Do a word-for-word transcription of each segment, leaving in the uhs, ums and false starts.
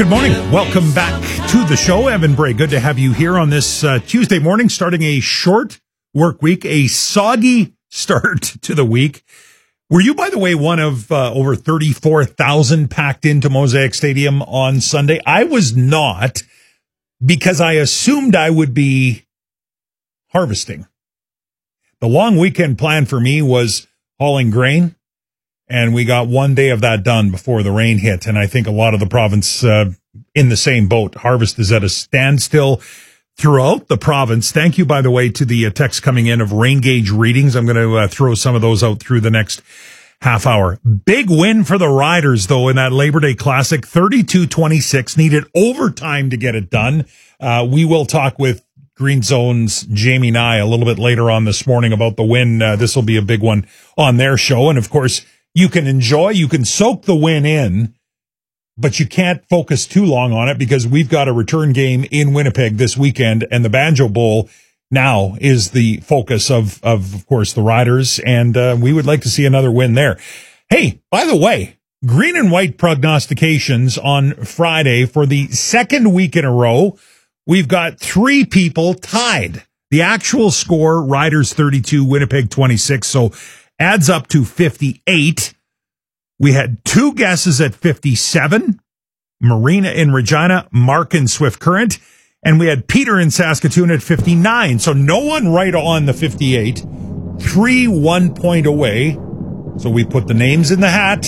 Good morning. Welcome back to the show. Evan Bray, good to have you here on this uh, Tuesday morning, starting a short work week, a soggy start to the week. Were you, by the way, one of uh, over thirty-four thousand packed into Mosaic Stadium on Sunday? I was not, because I assumed I would be harvesting. The long weekend plan for me was hauling grain, and we got one day of that done before the rain hit. And I think a lot of the province uh, in the same boat. Harvest is at a standstill throughout the province. Thank you, by the way, to the uh, text coming in of rain gauge readings. I'm going to uh, throw some of those out through the next half hour. Big win for the Riders, though, in that Labor Day Classic. thirty-two twenty-six, needed overtime to get it done. Uh, we will talk with Green Zone's Jamie Nye a little bit later on this morning about the win. Uh, this will be a big one on their show. And, of course, you can enjoy, you can soak the win in, but you can't focus too long on it because we've got a return game in Winnipeg this weekend, and the Banjo Bowl now is the focus of, of, of course, the Riders, and uh, we would like to see another win there. Hey, by the way, green and white prognostications on Friday for the second week in a row. We've got three people tied. The actual score, Riders thirty-two, Winnipeg twenty-six, so adds up to fifty-eight. We had two guesses at fifty-seven, Marina in Regina, Mark in Swift Current, and we had Peter in Saskatoon at fifty-nine. So no one right on the fifty-eight, three one point away. So we put the names in the hat.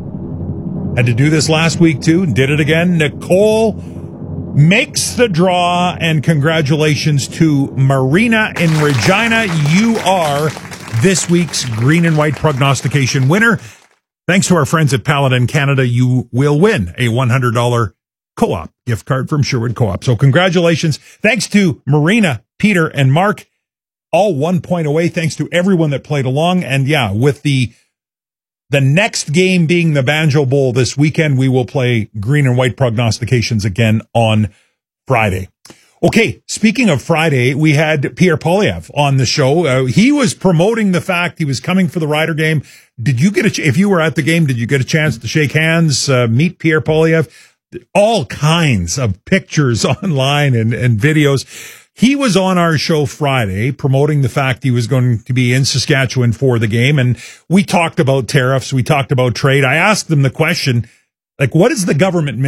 Had to do this last week too, did it again. Nicole makes the draw, and congratulations to Marina in Regina. You are this week's green and white prognostication winner. Thanks to our friends at Paladin Canada, you will win a one hundred dollars Co-op gift card from Sherwood Co-op. So congratulations. Thanks to Marina, Peter, and Mark. All one point away. Thanks to everyone that played along. And yeah, with the the next game being the Banjo Bowl this weekend, we will play green and white prognostications again on Friday. Okay, speaking of Friday, we had Pierre Poilievre on the show. Uh, he was promoting the fact he was coming for the Rider game. Did you get a, ch- if you were at the game, did you get a chance to shake hands, uh, meet Pierre Poilievre? All kinds of pictures online and, and videos. He was on our show Friday promoting the fact he was going to be in Saskatchewan for the game. And we talked about tariffs. We talked about trade. I asked him the question, like, what is the government